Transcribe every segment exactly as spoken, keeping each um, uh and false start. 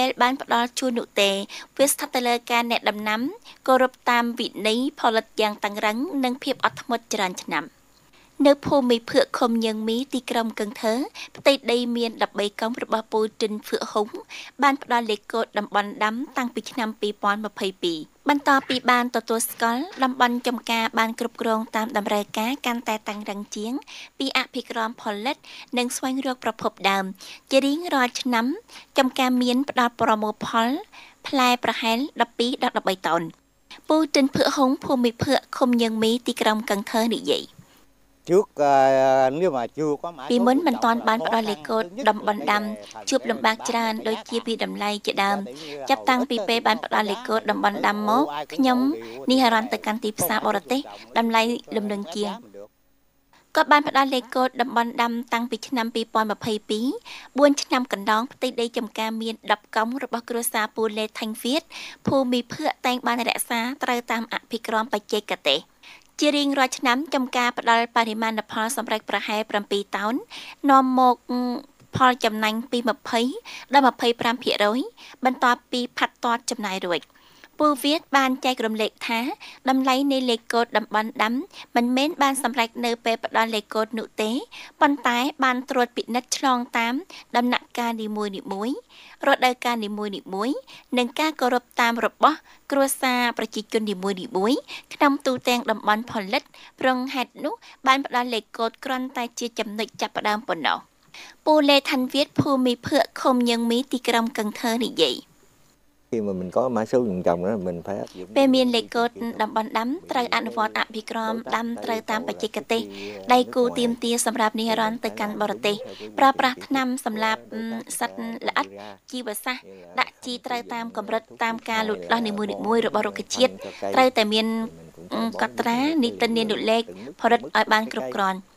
បានផ្ដល់ជូននោះទេវាស្ថិតទៅលើការអ្នកដំណាំគោរពតាមវិន័យផលិតយ៉ាងតឹងរ៉ឹងនិងភាពអត់ធ្មត់ច្រើនឆ្នាំនៅភូមិភឿកឃុំយើងមីទីក្រុងកឹងធើផ្ទៃដីមាន13កុំរបស់ពូជិនភឿកហុងបានផ្ដល់លេខកូដតំបន់ដាំតាំងពីឆ្នាំពីរពាន់ម្ភៃពីរបន្ទាប់ពីបានទទួលស្គាល់តំបន់ចំការបានគ្រប់គ្រងតាមតម្រូវការកាន់តែតឹងរ៉ឹងជាងពីអភិក្រមផលិតនិងស្វែងរកប្រភពដើមជារៀងរាល់ឆ្នាំចំការមានផ្ដល់ប្រមូលផលផ្លែប្រហែលដប់ពីរដល់ដប់បីតោនពូជិនភឿកហុងភូមិភឿកឃុំយើងមីទីក្រុងកឹងធើនិយាយ trước nếu mà chưa có mã ពីមុនមិនទាន់បានផ្ដល់លេខកូដតំបន់ដាំជួបលំបាកច្រើនដូចជាពីតម្លៃជាដើមចាប់តាំងពីពេលបានផ្ដល់លេខកូដតំបន់ដាំមកខ្ញុំនេះហរ៉ាន់ទៅកាន់ទីផ្សារបរទេសតម្លៃលំនឹងជាងគាត់បានផ្ដល់លេខកូដតំបន់ដាំតាំងពីឆ្នាំពីរពាន់ម្ភៃពីរបួនឆ្នាំកន្លងផ្ទៃដីចំការមានដប់កុំរបស់គ្រួសារពូលេថាញ់វៀតភូមិភឿកតែងបានរក្សាត្រូវតាមអភិក្រមបច្ចេកទេសជារៀងរាល់ឆ្នាំចំការផ្ដល់បរិមាណផលសម្រេចប្រហែល7តោននាំមកផលចំណេញពី20ដល់25%បន្ទាប់ពីផាត់ទាត់ចំណាយរួចពូវៀតបានចែករំលែកថាតម្លៃនៃលេខកូដតំបន់ដាំមិនមែនបានសម្រេចនៅពេលផ្ដល់លេខកូដនោះទេប៉ុន្តែបានត្រួតពិនិត្យឆ្លងតាមដំណាក់កាលនីមួយៗរដូវកាលនីមួយៗនិងការគោរពតាមរបស់គ្រួសារប្រជាជននីមួយៗក្នុងទូទាំងតំបន់ផលិតប្រងហេតុនោះបានផ្ដល់លេខកូដគ្រាន់តែជាចំណុចចាប់ផ្ដើមប៉ុណ្ណោះពូលេថាញ់វៀតភូមិភឿកឃុំយើងមីទីក្រុងកឹងធើនិយាយ khi mà mình có mã số vùng trồng đó mình phải ពេលមានលេខកូដតំបន់ដាំត្រូវអនុវត្តអភិក្រមដាំត្រូវតាមបច្ចេកទេសដៃគូទៀមទាសម្រាប់និហរ័នទៅកាន់បរទេសប្រើប្រាស់ថ្នាំសម្រាប់សត្វល្អិតជីវសាស្ត្រដាក់ជីត្រូវតាមកម្រិតតាមការលូតលាស់នីមួយៗរបស់រុក្ខជាតិត្រូវតែមានកត់ត្រានីតិនានុលេខផលិតឲ្យបានគ្រប់គ្រាន់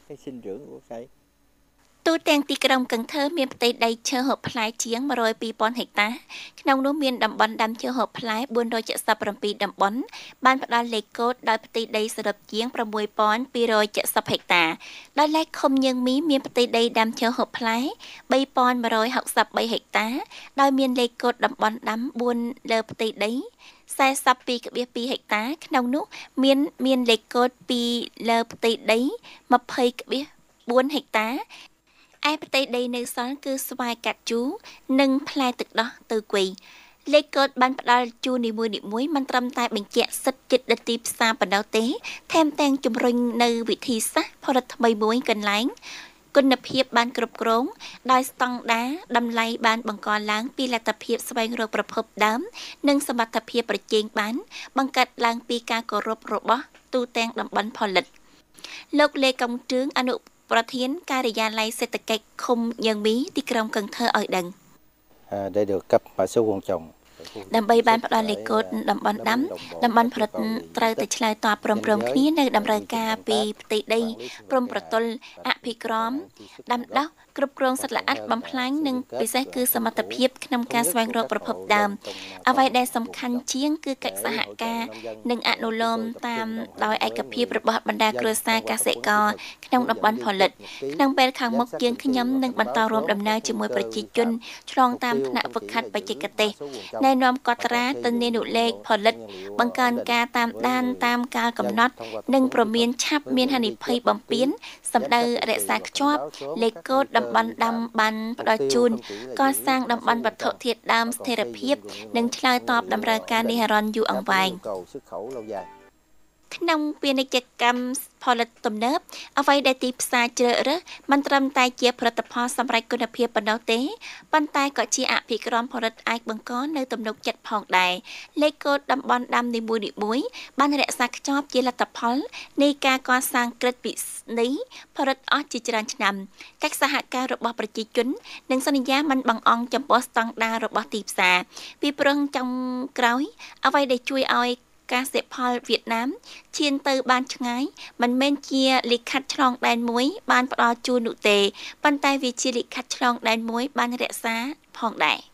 ទូទាំងទីក្រុងកឹងធើមានផ្ទៃដីឈើហូបផ្លែជាងmột trăm hai mươi nghìnហិកតាក្នុងនោះមានតំបន់ដាំឈើហូបផ្លែbốn trăm bảy mươi bảyតំបន់បានផ្ដល់លេខកូដដោយផ្ទៃដីសរុបជាងsáu nghìn hai trăm bảy mươiហិកតាដោយឡែកឃុំយើងមីមានផ្ទៃដីដាំឈើហូបផ្លែ三nghìn một trăm sáu mươi baហិកតាដោយមានលេខកូដតំបន់ដាំbốnលើផ្ទៃដីสี่สิบสอง 2ហិកតាក្នុងនោះមានមានលេខកូដtwoលើផ្ទៃដីยี่สิบ 4ហិកតាឯផ្ទៃដីនៅសល់គឺស្វាយកាត់ជូរនិងផ្លែទឹកដោះទៅគួយលេខកូដបានផ្ដល់ជូរនីមួយៗមិនត្រឹមតែបញ្ជាក់សិទ្ធិចិត្តទីផ្សារប៉ុណ្ណោះទេថែមទាំងជំរុញនៅវិធីសាស្ត្រផលិតថ្មីមួយកន្លែងគុណភាពបានគ្រប់គ្រងដោយស្តង់ដារតម្លៃបានបង្កឡើងពីលទ្ធភាពស្វែងរកប្រភពដើមនិងសមត្ថភាពប្រជែងបានបង្កើតឡើងពីការគោរពរបស់ទូទាំងតំបន់ផលិតលោកលេកុងជឿងអនុប្រធានការិយាល័យសេដ្ឋកិច្ចឃុំយើងមីទីក្រុងកឹងធើឲ្យដឹង để được cấp mã số vùng trồng ដើម្បីបានផ្ដល់លេខកូដតំបន់ដាំតំបន់ផលិតត្រូវតែឆ្លើយតបព្រមព្រំគ្នានៅតម្រូវការពីផ្ទៃដីព្រំប្រទល់អភិក្រមដាំដុះគ្រប់គ្រងសត្វល្អិតបំផ្លាញនិងពិសេសគឺសមត្ថភាពក្នុងការស្វែងរកប្រភពដើមអ្វីដែលសំខាន់ជាងគឺកិច្ចសហការនិងអនុលោមតាមដោយឯកភាពរបស់បណ្ដាគ្រួសារកសិករក្នុងតំបន់ផលិតក្នុងពេលខាងមុខយើងខ្ញុំនឹងបន្តរួមដំណើរជាមួយប្រជាជនឆ្លងតាមថ្នាក់ហ្វឹកហាត់បច្ចេកទេសណែនាំកត់ត្រាទិន្នានុលេខផលិតបង្កើនការតាមដានតាមកាលកំណត់និងប្រមានឆាប់មានហានិភ័យបំពេញសម្ដៅរក្សាខ្ជាប់លេខកូដតំបន់ដាំបានផ្ដល់ជូនកសាងតំបន់វត្ថុធាតុដើមស្ថិរភាពនិងឆ្លើយតបតម្រូវការនេះរនយូរអង្វែងក្នុងពាណិជ្ជកម្មផលិតទំនើបអ្វីដែលទីផ្សារជ្រើសរើសមិនត្រឹមតែជាផលិតផលសម្រាប់គុណភាពប៉ុណ្ណោះទេប៉ុន្តែក៏ជាអភិក្រមផលិតអាចបង្កនៅទំនុកចិត្តផងដែរលេខកូដតំបន់ដាំនីមួយៗបានរក្សាខ្ជាប់ជាលទ្ធផលនៃការកសាងក្រឹតវិន័យផលិតអស់ជាច្រើនឆ្នាំកិច្ចសហការរបស់ប្រជាជននិងសន្យាមិនបង្អង់ចំពោះស្តង់ដាររបស់ទីផ្សារពីព្រឹងចុងក្រោយអ្វីដែលជួយឲ្យកសិផលវៀតណាមឈានទៅបានឆ្ងាយមិនមែនជាលិខិតឆ្លងដែនមួយបានផ្ដល់ជូននោះទេប៉ុន្តែវាជាលិខិតឆ្លងដែនមួយបានរក្សាផងដែរ